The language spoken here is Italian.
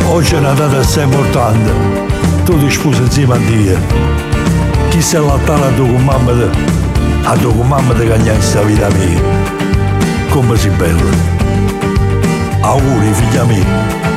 Oggi è una data assai importante. Tu ti sposi insieme a Dio. Chi si allattare a tua mamma ti cagna questa vita mia. Come si bella. Auguri figlia mia.